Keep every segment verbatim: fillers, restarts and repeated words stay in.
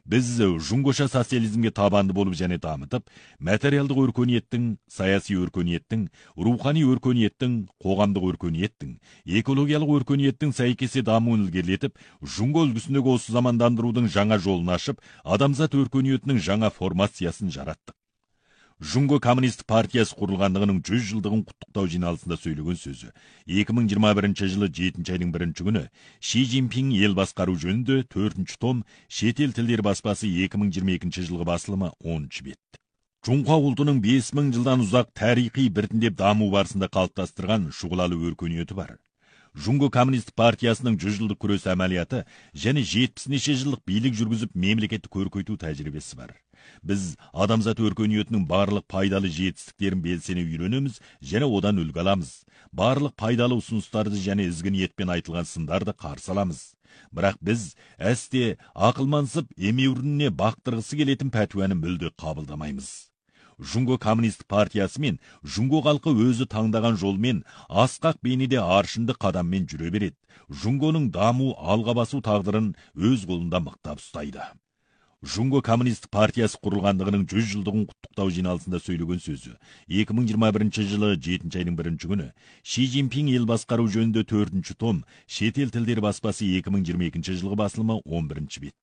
Біз жунгоша социализмге табанды болып және дамытып, материалдық өркениеттің, саяси өркениеттің, рухани өркениеттің, қоғамдық өркениеттің, экологиялық өркениеттің сәйкесе дамуын ілгерілетіп, жунго үлгісіндегі осы замандандырудың жаңа жолын ашып, адамзат өркениетінің жаңа формациясын жараттық. Жунго коммунистік партиясы құрылғандығының жүз жылдығын құттықтау жиналысында сөйлеген сөзі. екі мың жиырма бірінші жылы жетінші айдың бірінші күні Ши Цзиньпин ел басқару жөнінде төртінші том шетел тілдер баспасы екі мың жиырма екінші жылғы басылымы оныншы бет. Жунға ұлтының бес мың жылдан ұзақ тарихи біртіндеп даму барысында қалыптастырған шұғылалы өркениеті бар. Жунго коммунистік партиясының жүз жылдық күрес әмәлияты және жетпіс жылдық билік жүргізіп мемлекетті көркейту тәжірибесі бар. Біз адамзат өркениетінің барлық пайдалы жетістіктерін белсене үйренеміз және одан үлгі аламыз. Барлық пайдалы ұсыныстарды және ізгі ниетпен айтылған сындарды қарсы аламыз. Бірақ біз әсте ақылмансып емеурініне бақтырғысы келетін пәтуаны мүлде қабылдамаймыз. Жунго коммунистік партиясы мен жунго халқы өзі таңдаған жолмен асқақ бейнеде аршынды қадаммен жүре береді. Жунгоның даму алға басу тағдырын өз қолында мықтап ұстайды. Жунго коммунистік партиясы құрылғандығының жүз жылдығын құттықтау жиналысында сөйлеген сөзі. екі мың жиырма бірінші жылы жетінші айдың бірінші күні Ши Цзиньпин ел басқару жөнінде төртінші том шетел тілдер баспасы екі мың жиырма екінші жылғы басылымы он бірінші бет.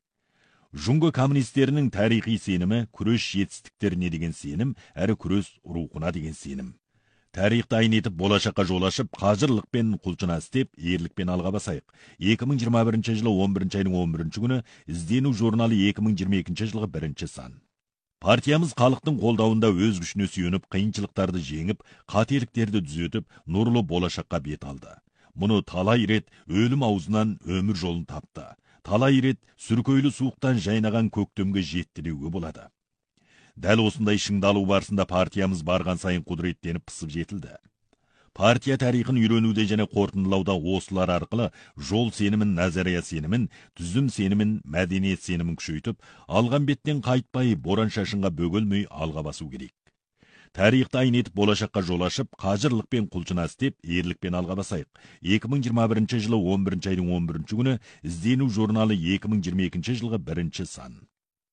Жунго коммунистерінің тарихи сенімі күрес жетістіктеріне деген сенім, әрі күрес рухына деген сенім. Тарихты айнетіп, болашаққа жол ашып, қажырлықпен құлшына істеп, ерлікпен алға басайық. екі мың жиырма бірінші жылы он бірінші айдың он бірінші күні іздену журналы екі мың жиырма екінші жылғы бірінші сан. Партиямыз халықтың қолдауында өз күшіне сүйеніп, қиыншылықтарды жеңіп, қателіктерді түзетіп, нұрлы болашаққа бет алды. Мұны талай рет өлім аузынан өмір жолын тапты. Талай рет сүркөйлі суықтан жайнаған көктемге жетті деуге болады. Дәл осындай шыңдалу барысында партиямыз барған сайын құдыреттеніп пысып жетілді. Партия тарихын үйренуде және қорытындылауда осылар арқылы жол сенімін, назария сенімін, түзім сенімін, мәдениет сенімін күшейтіп, алған беттен қайтпай, боран шашынға бөгілмей алға басу керек. Тарихты айнетіп, болашаққа жол ашып, қажырлықпен құлшына істеп, ерлікпен алға басайық. екі мың жиырма бірінші жылы он бірінші айдың он бірінші күні іздену журналы екі мың жиырма екінші жылғы бірінші сан.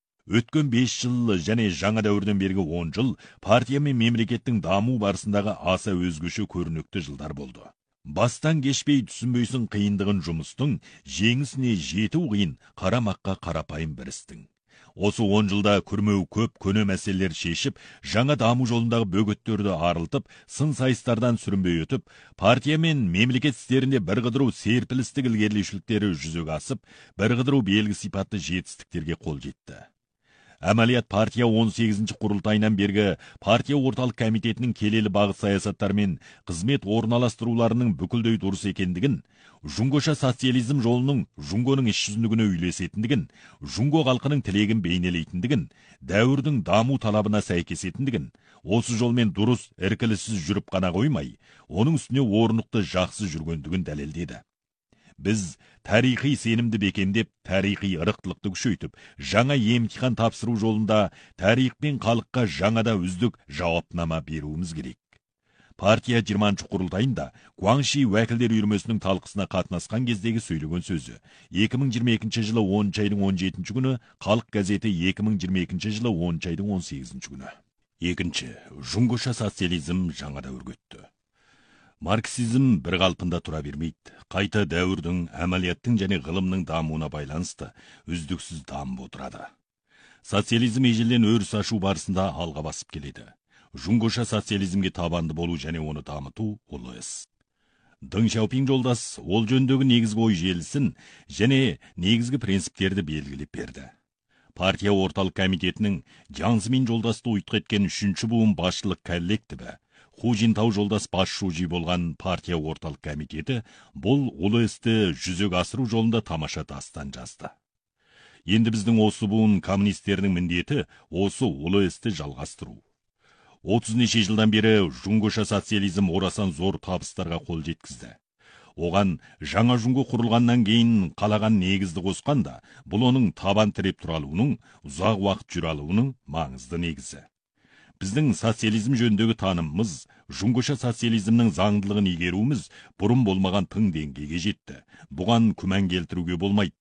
Өткен бес жыл және жаңа дәуірден бергі он жыл партия мен мемлекеттің даму барысындағы аса өзгеше көрнекті жылдар болды. Бастан кешпей түсінбейсің қиындығын жұмыстың, жеңісіне жету қиын, қарамаққа қарапайым бір істің. Осы он жылда күрмеу көп көне мәселелер шешіп, жаңа даму жолындағы бөгеттерді арылтып, сын сайыстардан сүрінбей өтіп, партия мен мемлекет істерінде бір қыдыру серпілістік ілгерілеушіліктері жүзеге асып, бір қыдыру белгі сипатты жетістіктерге қол жетті. Әмәлият партия он сегізінші құрылтайынан бергі партия орталық комитетінің келелі бағыт саясаттары мен қызмет орналастыруларының бүкілдей дұрыс екендігін, жунгоша социализм жолының жунгоның іс жүзіндігіне үйлесетіндігін, жунго халқының тілегін бейнелейтіндігін, дәуірдің даму талабына сәйкесетіндігін, осы жолмен дұрыс іркіліссіз жүріп қана қоймай, оның үстіне орнықты жақсы жүргендігін дәлелдеді. Біз тарихи сенімді бекемдеп, тарихи ырықтылықты күшейтіп, жаңа емтихан тапсыру жолында тарих пен халыққа жаңада үздік жауапнама беруіміз керек. Партия жиырманшы құрылтайында Гуанши уәкілдер үйірмесінің талқысына қатынасқан кездегі сөйлеген сөзі. екі мың жиырма екінші жылы оныншы айдың он жетінші күні, Халық газеті екі мың жиырма екінші жылы оныншы айдың он сегізінші күні. Екінші, жунгоша социализм жаңа дәуірге өтті. Марксизм бір қалпында тұра бермейді. Қайта дәуірдің, әмәлияттың және ғылымның дамуына байланысты үздіксіз дамып отырады. Социализм ежелден өріс ашу барысында алға басып келеді. Жунгоша социализмге табанды болу және оны дамыту ұлы іс. Дың Шаопин жолдас ол жөндегі негізгі ой желісін және негізгі принциптерді белгілеп берді. Партия орталық комитетінің Жаңсымин жолдасты ұйытқы еткен үшінші буын басшылық коллективі, Ху Жинтау жолдас бас шужи болған партия орталық комитеті бұл ұлы істі жүзеге асыру жолында тамаша дастан жазды. Енді біздің осы буын коммунистердің міндеті осы ұлы істі жалғастыру. отыз неше жылдан бері жунгоша социализм орасан зор табыстарға қол жеткізді. Оған жаңа жунго құрылғаннан кейін қалаған негізді қосқанда, бұл оның табан тіреп тұралуының, ұзақ уақыт жүре алуының маңызды негізі. Біздің социализм жөніндегі танымымыз, жунгоша социализмнің заңдылығын игеруіміз бұрын болмаған тың деңгейге жетті. Бұған күмән келтіруге болмайды.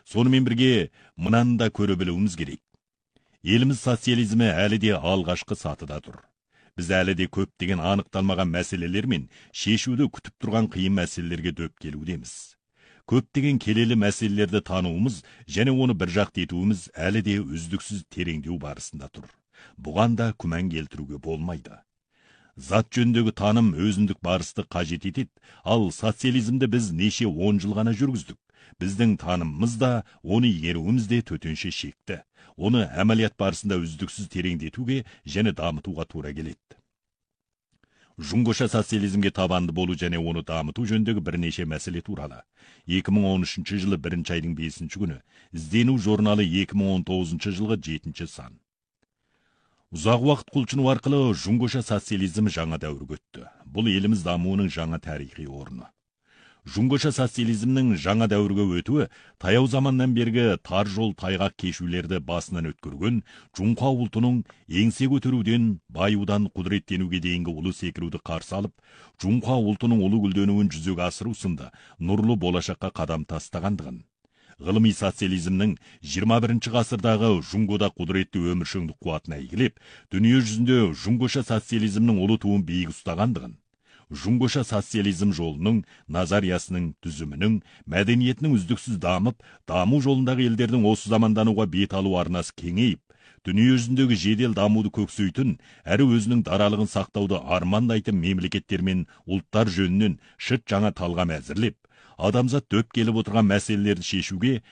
Сонымен бірге мынаны да көре білуіміз керек. Еліміз социализмі әлі де алғашқы сатыда тұр. Біз әлі де көптеген анықталмаған мәселелер мен шешуді күтіп тұрған қиын мәселелерге дөп келудеміз. Көптеген келелі мәселелерді тануымыз және оны бір жақты етуіміз әлі де үздіксіз тереңдеу барысында тұр. Бұған да күмән келтіруге болмайды. Зат жөніндегі таным өзіндік барысты қажет етеді, ал социализмді біз неше он жыл ғана жүргіздік. Біздің танымымыз да, оны игеруіміз де төтенше шекті. Оны әмәлият барысында үздіксіз тереңдетуге және дамытуға тура келеді. Жұңғыша социализмге табанды болу және оны дамыту жөніндегі бірнеше мәселе туралы. екі мың он үшінші жылы бірінші айдың бесінші күні іздену журналы екі мың он тоғызыншы жылғы жетінші сан. Ұзақ уақыт құлшыну арқылы жұңғыша социализм жаңа дәуірге өтті. Бұл еліміз дамуының жаңа тарихи орны. Жұңғыша социализмнің жаңа дәуірге өтуі таяу заманнан бергі тар жол тайғақ кешулерді басынан өткерген Жұңқа ұлтының еңсе көтеруден, баюдан құдыреттенуге дейінгі ұлы секіруді қарсы алып, Жұңқа ұлтының ұлы гүлденуін жүзеге асыру сынды нұрлы болашаққа қадам тастағандығын. Ғылыми социализмнің жиырма бірінші ғасырдағы жұңғыда құдіретті өміршеңдік қуатын әйгілеп, дүние жүзінде жұңғыша социализмнің ұлы туын биік ұстағандығын, жұңғыша социализм жолының, назариясының, түзімінің, мәдениетінің үздіксіз дамып, даму жолындағы елдердің осы замандануға бет алу арнасы кеңейіп, дүние жүзіндегі жедел дамуды көксейтін, әрі өзінің даралығын сақтауды армандайтын мемлекеттер мен ұлттар жөнінен шыт жаңа талғам әзірлеп, адамзат дөп келіп отырған мәселелерді шешуге